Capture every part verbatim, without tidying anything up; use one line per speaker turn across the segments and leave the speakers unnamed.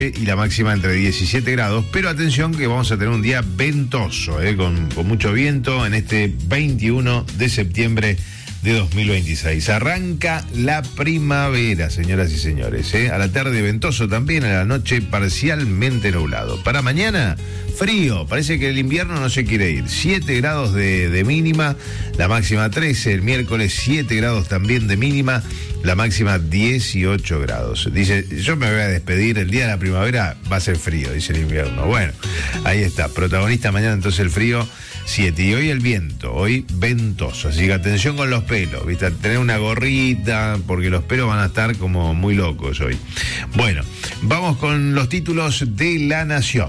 y la máxima entre diecisiete grados, pero atención que vamos a tener un día ventoso, eh, con, con mucho viento en este veintiuno de septiembre de dos mil veintiséis. Arranca la primavera, señoras y señores, eh. A la tarde ventoso también, a la noche parcialmente nublado. Para mañana, frío, parece que el invierno no se quiere ir. siete grados de, de mínima, la máxima trece, el miércoles siete grados también de mínima, la máxima dieciocho grados. Dice, yo me voy a despedir, el día de la primavera va a ser frío, dice el invierno. Bueno, ahí está, protagonista mañana entonces el frío, siete. Y hoy el viento, hoy ventoso, así que atención con los pelos, ¿viste? Tener una gorrita, porque los pelos van a estar como muy locos hoy. Bueno, vamos con los títulos de La Nación.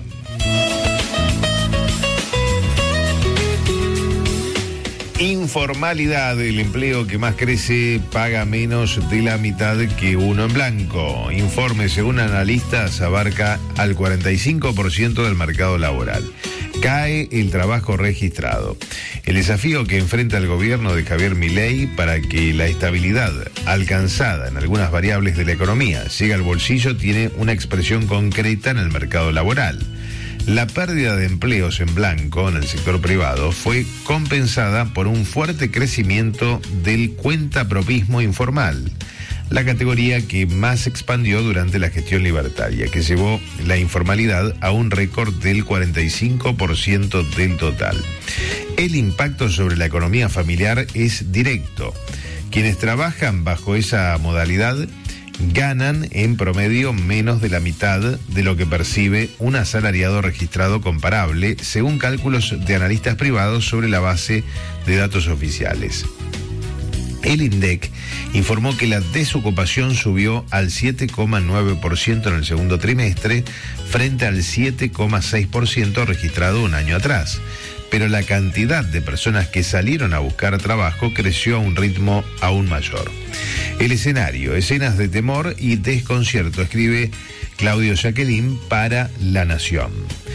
Informalidad, el empleo que más crece paga menos de la mitad que uno en blanco. Informe, según analistas, abarca al cuarenta y cinco por ciento del mercado laboral. Cae el trabajo registrado. El desafío que enfrenta el gobierno de Javier Milei para que la estabilidad alcanzada en algunas variables de la economía llegue al bolsillo tiene una expresión concreta en el mercado laboral. La pérdida de empleos en blanco en el sector privado fue compensada por un fuerte crecimiento del cuentapropismo informal, la categoría que más expandió durante la gestión libertaria, que llevó la informalidad a un récord del cuarenta y cinco por ciento del total. El impacto sobre la economía familiar es directo. Quienes trabajan bajo esa modalidad ganan en promedio menos de la mitad de lo que percibe un asalariado registrado comparable, según cálculos de analistas privados sobre la base de datos oficiales. El INDEC informó que la desocupación subió al siete coma nueve por ciento en el segundo trimestre frente al siete coma seis por ciento registrado un año atrás. Pero la cantidad de personas que salieron a buscar trabajo creció a un ritmo aún mayor. El escenario, escenas de temor y desconcierto, escribe Claudio Jacqueline para La Nación.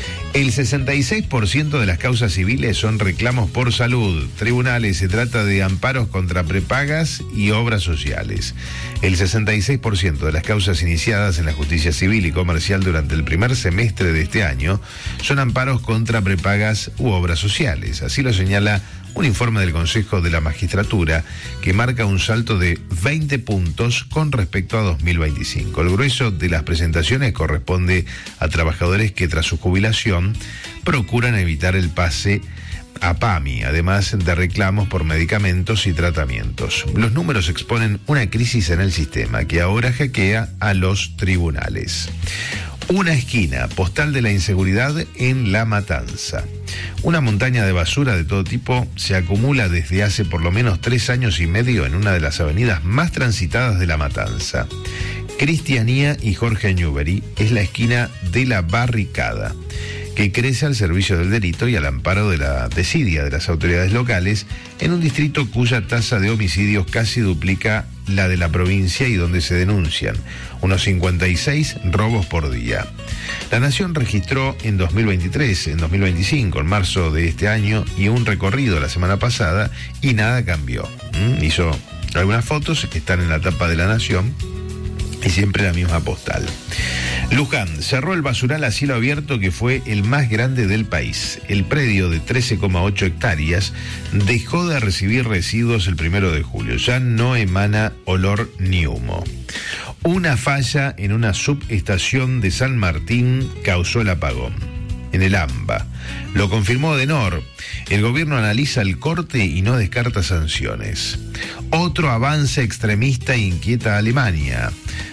El sesenta y seis por ciento de las causas civiles son reclamos por salud. Tribunales, se trata de amparos contra prepagas y obras sociales. El sesenta y seis por ciento de las causas iniciadas en la justicia civil y comercial durante el primer semestre de este año son amparos contra prepagas u obras sociales. Así lo señala un informe del Consejo de la Magistratura que marca un salto de veinte puntos con respecto a dos mil veinticinco. El grueso de las presentaciones corresponde a trabajadores que tras su jubilación procuran evitar el pase a PAMI, además de reclamos por medicamentos y tratamientos. Los números exponen una crisis en el sistema que ahora hackea a los tribunales. Una esquina, postal de la inseguridad en La Matanza. Una montaña de basura de todo tipo se acumula desde hace por lo menos tres años y medio en una de las avenidas más transitadas de La Matanza. Cristianía y Jorge Newbery es la esquina de La Barricada, que crece al servicio del delito y al amparo de la desidia de las autoridades locales en un distrito cuya tasa de homicidios casi duplica la de la provincia y donde se denuncian unos cincuenta y seis robos por día. La Nación registró en dos mil veintitrés, en dos mil veinticinco, en marzo de este año, y un recorrido la semana pasada y nada cambió. ¿Mm? Hizo algunas fotos que están en la tapa de La Nación y siempre la misma postal. Luján cerró el basural a cielo abierto que fue el más grande del país. El predio de trece coma ocho hectáreas dejó de recibir residuos el primero de julio. Ya no emana olor ni humo. Una falla en una subestación de San Martín causó el apagón. En el AMBA. Lo confirmó Denor. El gobierno analiza el corte y no descarta sanciones. Otro avance extremista inquieta a Alemania.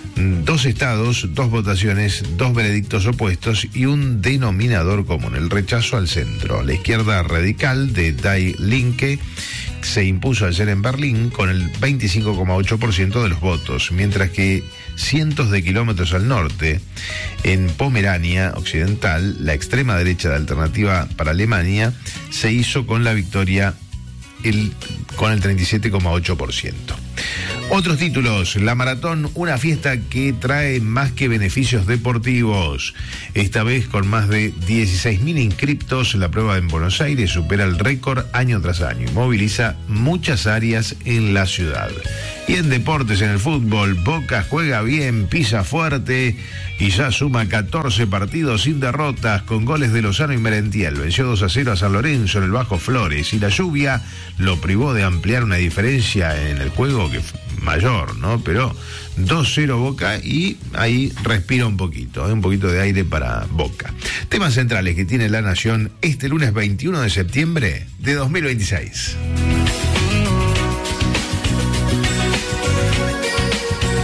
Dos estados, dos votaciones, dos veredictos opuestos y un denominador común, el rechazo al centro. La izquierda radical de Die Linke se impuso ayer en Berlín con el veinticinco coma ocho por ciento de los votos, mientras que cientos de kilómetros al norte, en Pomerania Occidental, la extrema derecha de Alternativa para Alemania se hizo con la victoria el, con el treinta y siete coma ocho por ciento. Otros títulos: la maratón, una fiesta que trae más que beneficios deportivos. Esta vez con más de dieciséis mil inscriptos, la prueba en Buenos Aires supera el récord año tras año y moviliza muchas áreas en la ciudad. Y en deportes, en el fútbol, Boca juega bien, pisa fuerte y ya suma catorce partidos sin derrotas con goles de Lozano y Merentiel. Venció dos a cero a San Lorenzo en el Bajo Flores y la lluvia lo privó de ampliar una diferencia en el juego que fue mayor, ¿no? Pero dos cero Boca y ahí respira un poquito, ¿eh? Un poquito de aire para Boca. Temas centrales que tiene La Nación este lunes veintiuno de septiembre de dos mil veintiséis.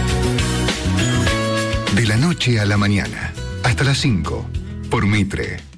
De la noche a la mañana, hasta las cinco, por Mitre.